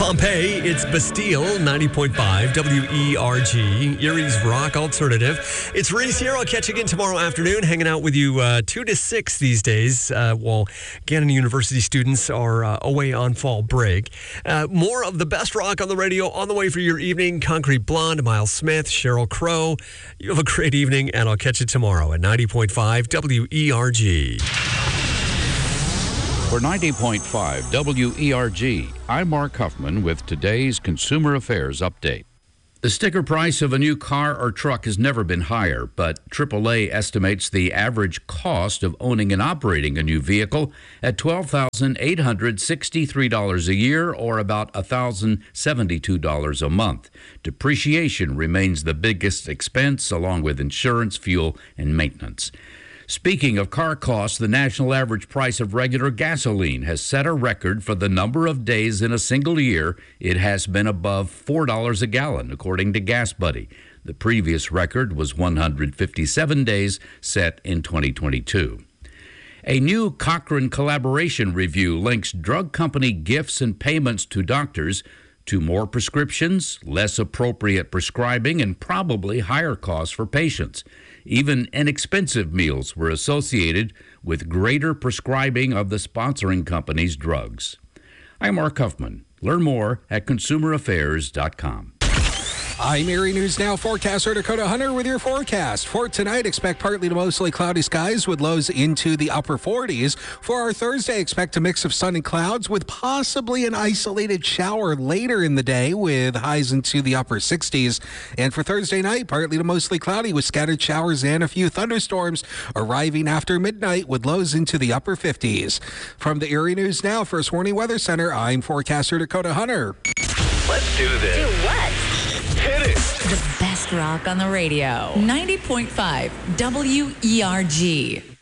Pompeii, it's Bastille, 90.5 WERG, Erie's Rock Alternative. It's Reese here. I'll catch you again tomorrow afternoon, hanging out with you 2 to 6 these days while Gannon University students are away on fall break. More of the best rock on the radio on the way for your evening. Concrete Blonde, Miles Smith, Sheryl Crow. You have a great evening, and I'll catch you tomorrow at 90.5 WERG. For 90.5 WERG, I'm Mark Huffman with today's Consumer Affairs Update. The sticker price of a new car or truck has never been higher, but AAA estimates the average cost of owning and operating a new vehicle at $12,863 a year, or about $1,072 a month. Depreciation remains the biggest expense, along with insurance, fuel, and maintenance. Speaking of car costs, the national average price of regular gasoline has set a record for the number of days in a single year it has been above $4 a gallon, according to Gas Buddy. The previous record was 157 days, set in 2022. A new Cochrane collaboration review links drug company gifts and payments to doctors to more prescriptions, less appropriate prescribing, and probably higher costs for patients. Even inexpensive meals were associated with greater prescribing of the sponsoring company's drugs. I'm Mark Huffman. Learn more at consumeraffairs.com. I'm Erie News Now forecaster Dakota Hunter with your forecast. For tonight, expect partly to mostly cloudy skies with lows into the upper 40s. For our Thursday, expect a mix of sun and clouds with possibly an isolated shower later in the day with highs into the upper 60s. And for Thursday night, partly to mostly cloudy with scattered showers and a few thunderstorms arriving after midnight with lows into the upper 50s. From the Erie News Now First Warning Weather Center, I'm forecaster Dakota Hunter. Let's do this. Do what? Hit it. The best rock on the radio. 90.5 WERG.